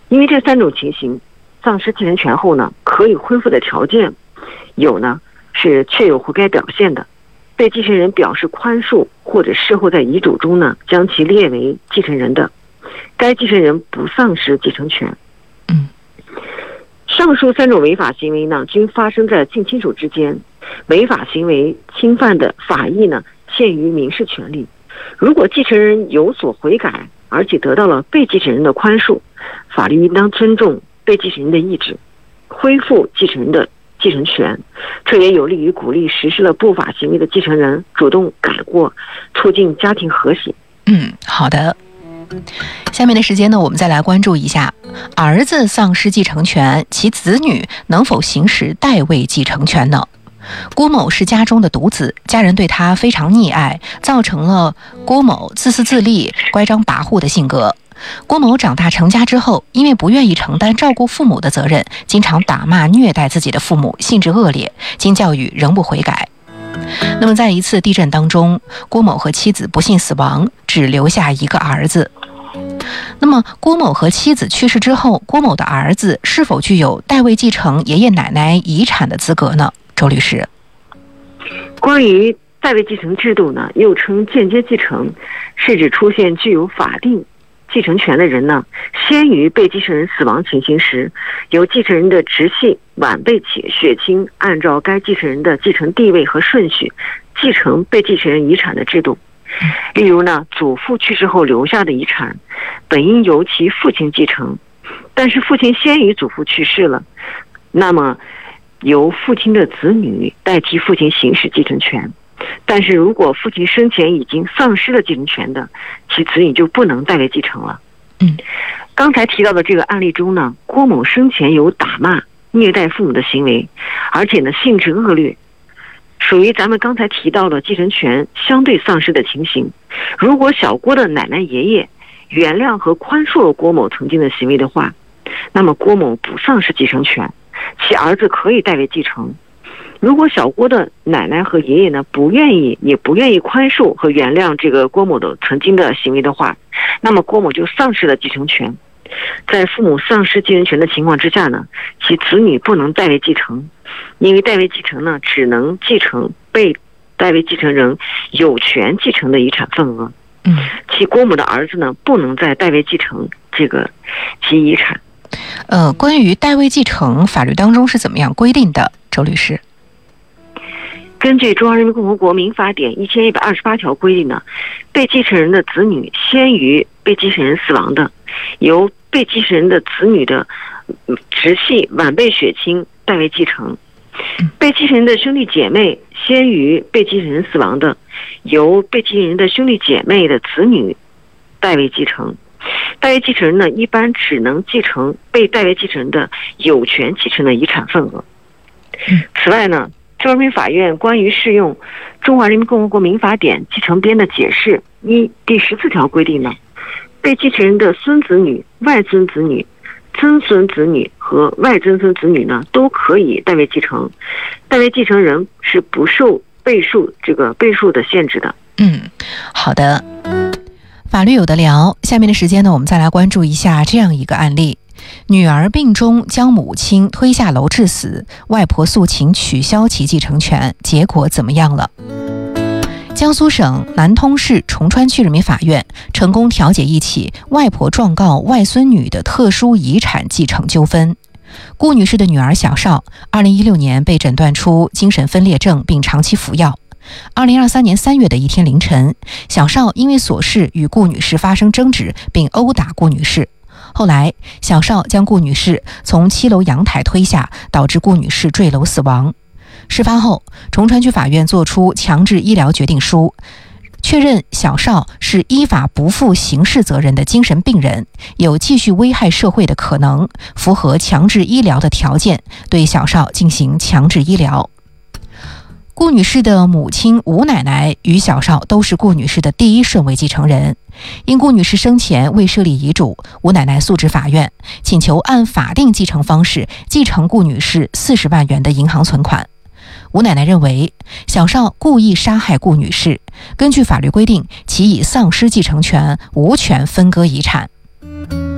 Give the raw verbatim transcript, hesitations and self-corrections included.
因为这三种情形，丧失继承权后呢，可以恢复的条件有呢是确有悔改表现的，被继承人表示宽恕，或者事后在遗嘱中呢将其列为继承人的，该继承人不丧失继承权。 嗯， 上述三种违法行为呢，均发生在近亲属之间。违法行为侵犯的法益呢，限于民事权利。如果继承人有所悔改，而且得到了被继承人的宽恕，法律应当尊重被继承人的意志，恢复继承人的继承权。这也有利于鼓励实施了不法行为的继承人主动改过，促进家庭和谐。 嗯，好的。下面的时间呢，我们再来关注一下儿子丧失继承权，其子女能否行使代位继承权呢？郭某是家中的独子，家人对他非常溺爱，造成了郭某自私自利、乖张跋扈的性格。郭某长大成家之后，因为不愿意承担照顾父母的责任，经常打骂虐待自己的父母，性质恶劣，经教育仍不悔改。那么在一次地震当中，郭某和妻子不幸死亡，只留下一个儿子。那么郭某和妻子去世之后，郭某的儿子是否具有代位继承爷爷奶奶遗产的资格呢？周律师， 关于代位继承制度呢，又称间接继承，是指出现具有法定继承权的人呢，先于被继承人死亡情形时，由继承人的直系晚辈且血亲按照该继承人的继承地位和顺序继承被继承人遗产的制度。例如呢，祖父去世后留下的遗产本应由其父亲继承，但是父亲先于祖父去世了，那么由父亲的子女代替父亲行使继承权。但是如果父亲生前已经丧失了继承权的，其子女就不能代为继承了。 嗯， 刚才提到的这个案例中呢，郭某生前有打骂、虐待父母的行为，而且呢性质恶劣，属于咱们刚才提到的继承权相对丧失的情形。如果小郭的奶奶爷爷原谅和宽恕了郭某曾经的行为的话，那么郭某不丧失继承权，其儿子可以代为继承。如果小郭的奶奶和爷爷呢不愿意也不愿意宽恕和原谅这个郭某的曾经的行为的话，那么郭某就丧失了继承权。在父母丧失继承权的情况之下呢，其子女不能代为继承，因为代为继承呢只能继承被代为继承人有权继承的遗产份额。 嗯， 其郭某的儿子呢不能再代为继承这个其遗产。 呃，关于代位继承，法律当中是怎么样规定的？周律师。 根据《中华人民共和国民法典》一千一百二十八条规定呢，被继承人的子女先于被继承人死亡的，由被继承人的子女的直系晚辈血亲代为继承；被继承人的兄弟姐妹先于被继承人死亡的，由被继承人的兄弟姐妹的子女代为继承。代为继承人呢，一般只能继承被代为继承人的有权继承的遗产份额。此外呢，中华人民法院关于适用《中华人民共和国民法典》继承编的解释一第十四条规定呢，被继承人的孙子女、外孙子女、曾孙子女和外曾孙子女呢，都可以代为继承。代为继承人是不受倍数这个倍数的限制的。 嗯，好的。法律有的聊，下面的时间呢，我们再来关注一下这样一个案例：女儿病中将母亲推下楼致死，外婆诉请取消其继承权，结果怎么样了？江苏省南通市崇川区人民法院成功调解一起外婆状告外孙女的特殊遗产继承纠纷。顾女士的女儿小邵，二零一六年被诊断出精神分裂症，并长期服药。二零二三年三月的一天凌晨，小邵因为琐事与顾女士发生争执，并殴打顾女士。后来，小邵将顾女士从七楼阳台推下，导致顾女士坠楼死亡。事发后，崇川区法院作出强制医疗决定书，确认小邵是依法不负刑事责任的精神病人，有继续危害社会的可能，符合强制医疗的条件，对小邵进行强制医疗。顾女士的母亲吴奶奶与小邵都是顾女士的第一顺位继承人。因顾女士生前未设立遗嘱，吴奶奶诉至法院，请求按法定继承方式继承顾女士四十万元的银行存款。吴奶奶认为，小邵故意杀害顾女士，根据法律规定，其已丧失继承权，无权分割遗产。